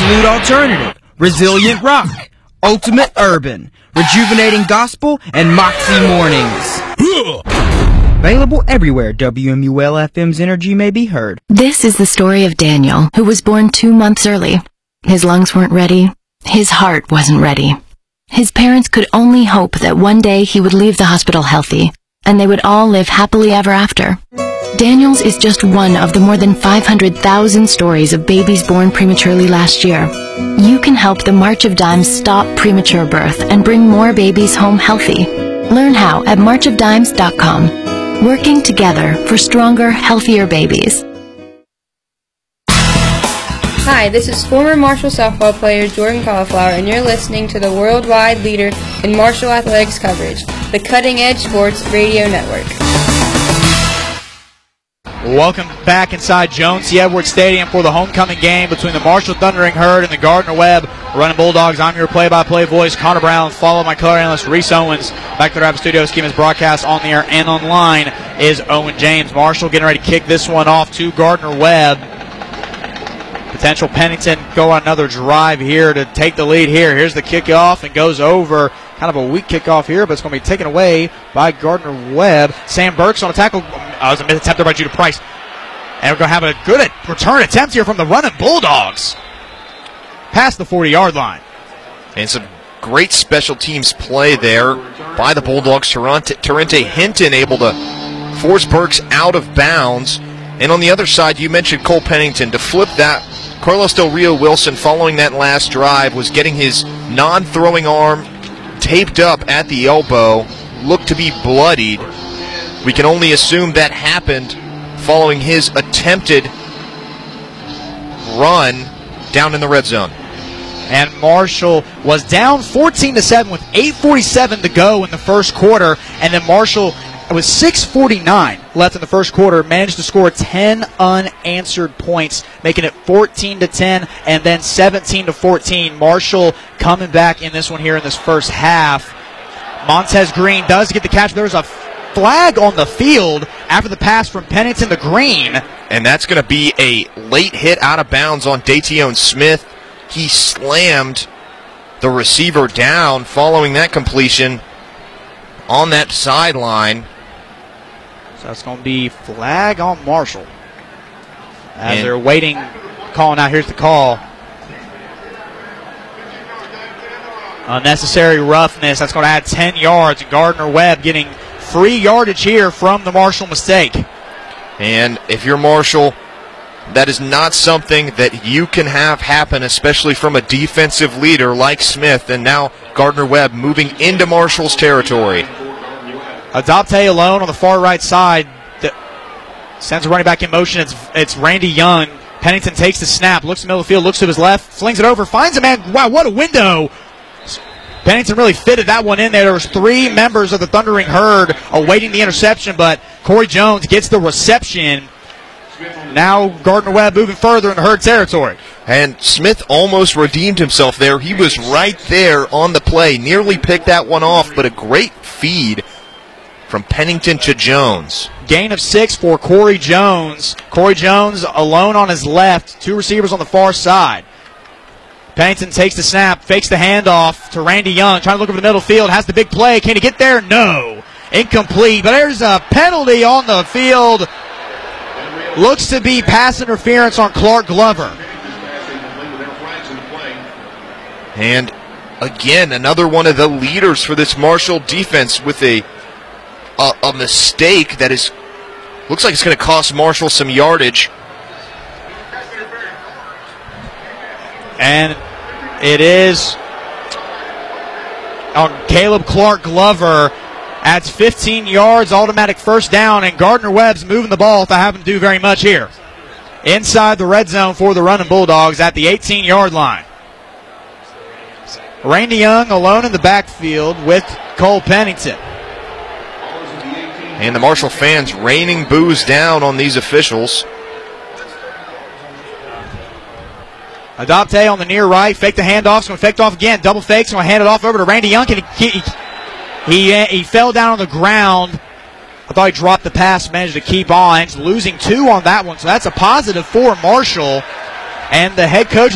Absolute alternative, resilient rock, ultimate urban, rejuvenating gospel, and Moxie mornings. Available everywhere WMUL-FM's energy may be heard. This is the story of Daniel, who was born 2 months early. His lungs weren't ready. His heart wasn't ready. His parents could only hope that one day he would leave the hospital healthy, and they would all live happily ever after. Daniel's is just one of the more than 500,000 stories of babies born prematurely last year. You can help the March of Dimes stop premature birth and bring more babies home healthy. Learn how at marchofdimes.com. Working together for stronger, healthier babies. Hi, this is former Marshall softball player Jordan Cauliflower, and you're listening to the worldwide leader in Marshall athletics coverage, the Cutting Edge Sports Radio Network. Welcome back inside Jones C. Edwards Stadium for the homecoming game between the Marshall Thundering Herd and the Gardner-Webb Running Bulldogs. I'm your play-by-play voice, Connor Brown, followed by color analyst Reese Owens. Back to the Rapid Studios, scheme is broadcast on the air and online is Owen James. Marshall getting ready to kick this one off to Gardner-Webb. Potential Pennington go on another drive here to take the lead here. Here's the kickoff and goes over. Kind of a weak kickoff here, but it's going to be taken away by Gardner-Webb. Sam Burks on a tackle. Was a missed attempt there by Judah Price. And we're going to have a good return attempt here from the Running Bulldogs. Past the 40-yard line. And some great special teams play there by the Bulldogs. Torrente Hinton able to force Burks out of bounds. And on the other side, you mentioned Cole Pennington. To flip that, Carlos Del Rio Wilson, following that last drive, was getting his non-throwing arm taped up at the elbow, looked to be bloodied. We can only assume that happened following his attempted run down in the red zone. And Marshall was down 14-7 with 8:47 to go in the first quarter, and then Marshall, it was 6:49 left in the first quarter, managed to score 10 unanswered points, making it 14-10 and then 17-14. Marshall coming back in this one here in this first half. Montez Green does get the catch. There's a flag on the field after the pass from Pennington to Green. And that's going to be a late hit out of bounds on Dateon Smith. He slammed the receiver down following that completion on that sideline. So it's going to be flag on Marshall. As they're waiting, calling out. Here's the call. Unnecessary roughness. That's going to add 10 yards. Gardner-Webb getting free yardage here from the Marshall mistake. And if you're Marshall, that is not something that you can have happen, especially from a defensive leader like Smith. And now Gardner-Webb moving into Marshall's territory. Adopte alone on the far right side. Sends a running back in motion. It's Randy Young. Pennington takes the snap, looks in the middle of the field, looks to his left, flings it over, finds a man. Wow, what a window. Pennington really fitted that one in there. There was 3 members of the Thundering Herd awaiting the interception, but Corey Jones gets the reception. Now Gardner-Webb moving further in the Herd territory. And Smith almost redeemed himself there. He was right there on the play. Nearly picked that one off, but a great feed from Pennington to Jones. Gain of 6 for Corey Jones. Corey Jones alone on his left. 2 receivers on the far side. Pennington takes the snap, fakes the handoff to Randy Young, trying to look over the middle field, has the big play. Can he get there? No. Incomplete. But there's a penalty on the field. Looks to be pass interference on Clark Glover. And again, another one of the leaders for this Marshall defense with a mistake that looks like it's going to cost Marshall some yardage. And it is on Caleb Clark Glover. Adds 15 yards, automatic first down, and Gardner-Webb's moving the ball without having to do very much here. Inside the red zone for the Running Bulldogs at the 18-yard line. Randy Young alone in the backfield with Cole Pennington. And the Marshall fans raining boos down on these officials. Adopte on the near right, fake the handoff, going to fake it off again, double fakes, going to hand it off over to Randy Young. He fell down on the ground. I thought he dropped the pass, managed to keep on. He's losing 2 on that one, so that's a positive for Marshall. And the head coach